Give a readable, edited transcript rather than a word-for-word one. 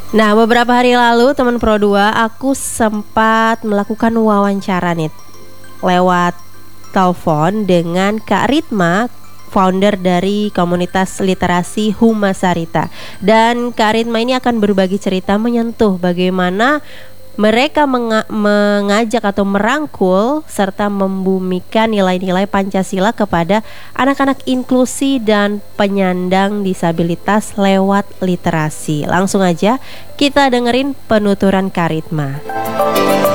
Nah, beberapa hari lalu teman Pro 2 aku sempat melakukan wawancara nih lewat telepon dengan Kak Ritma, founder dari komunitas literasi Huma Sarita. Dan Kak Ritma ini akan berbagi cerita menyentuh bagaimana mereka mengajak atau merangkul serta membumikan nilai-nilai Pancasila kepada anak-anak inklusi dan penyandang disabilitas lewat literasi. Langsung aja kita dengerin penuturan Kak Ritma.